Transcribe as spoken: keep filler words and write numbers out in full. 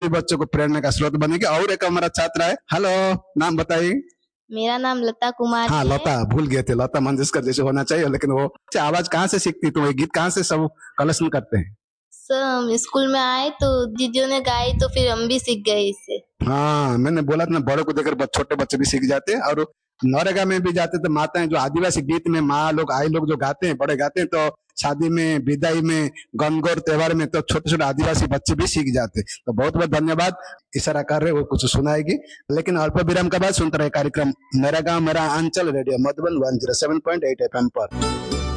सभी बच्चों को प्रेरणा का स्रोत बनेगी। और एक हमारा छात्र है, हेलो, नाम बताइए। मेरा नाम लता कुमारी हाँ है। लता, भूल गए थे, लता मंगेशकर जैसे होना चाहिए, लेकिन वो अच्छा, आवाज कहाँ से सीखती तुम, ये गीत कहाँ से सब कलेक्शन करते हैं? सर हम स्कूल में आए तो दीदियों ने गाई तो फिर हम भी सीख गए इससे। हाँ मैंने बोला था ना, बड़ों को देखकर छोटे बच्चे भी सीख जाते हैं। और नौरेगा में भी जाते तो माताएं जो आदिवासी गीत में माँ लोग आई लोग जो गाते हैं, बड़े गाते हैं, तो शादी में, विदाई में, गणगौर त्योहार में तो छोटे छोटे आदिवासी बच्चे भी सीख जाते। तो बहुत बहुत धन्यवाद। इशारा कर रहे वो कुछ सुनाएगी, लेकिन अल्प विराम के बाद सुनते रहे कार्यक्रम मेरा गांव मेरा अंचल, radio Madhuban one zero seven point eight F M पर।